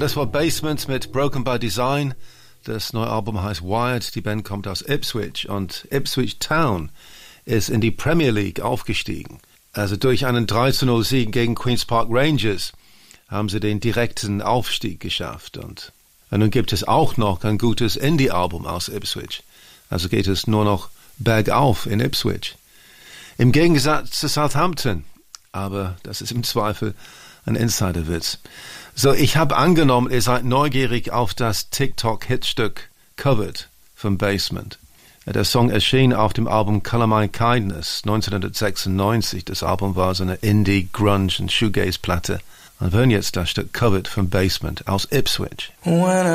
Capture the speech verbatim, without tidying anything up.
Das war Basement mit Broken by Design. Das neue Album heißt Wired. Die Band kommt aus Ipswich und Ipswich Town ist in die Premier League aufgestiegen. Also durch einen drei zu null Sieg gegen Queen's Park Rangers haben sie den direkten Aufstieg geschafft. Und, und nun gibt es auch noch ein gutes Indie-Album aus Ipswich. Also geht es nur noch bergauf in Ipswich. Im Gegensatz zu Southampton. Aber das ist im Zweifel ein Insiderwitz. So, ich habe angenommen, ihr seid neugierig auf das TikTok-Hitstück Covered vom Basement. Der Song erschien auf dem Album Color My Kindness neunzehnhundertsechsundneunzig. Das Album war so eine Indie, Grunge und Shoegaze-Platte. Und wir hören jetzt das Stück Covered vom Basement aus Ipswich.